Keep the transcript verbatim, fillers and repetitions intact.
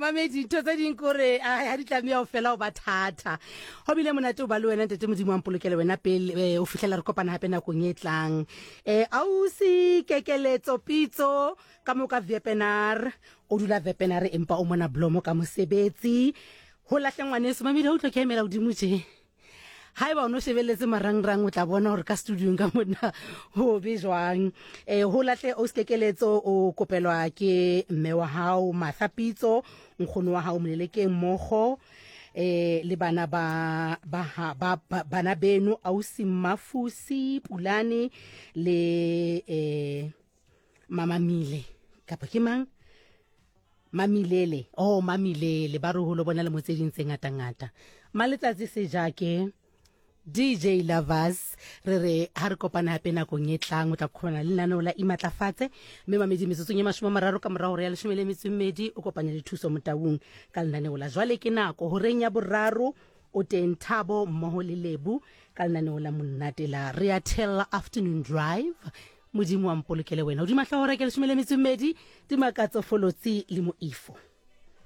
mamedi ntho tse ding kore ha di tlameha ho fela o ba thata ho bile monate o ba le wena ntete Modimo a mpolokele wena pele o fihlela re kopana hape nakong e tlang eh ausi kekeletso pitso ka mo ka webinar o dula webinar empa o mona blomo ka mosebetsi ho lahle ngwaneso mamedi ha o tlo ke emela Modimo je haeba o no shebeletse marangrang o tla bona hore ka studio ka mona ho be jwang eh ho lahle o skekeletso o kopelwa ke mme wa hao Mathapitso nkgono wa hao Molelekeng mmogo eh le bana ba ba bana beno ausi Mafusi Pulane le eh Mama Mile kapa ke mang Mamilele oh Mamilele ba re ho lo bona le motseding tse ngata ngata maletsatsi se jake D J Lovers re re ha re kopana hape nakong e tlang o tla khona le nana o la imatlafatse mme mamedi metsotso nye mashome mararo ka morao re ya leshome le metso mmedi o kopanya le thuso motaung ka lenane o la jwale ke nako ho reng ya boraro o teng Thabo mmoho le Lebu ka lenane o la monnate la Reatel afternoon drive Modimo a mpolokele wena o di mahla hore ke leshome le metso mmedi di makatso folotsi le moifo.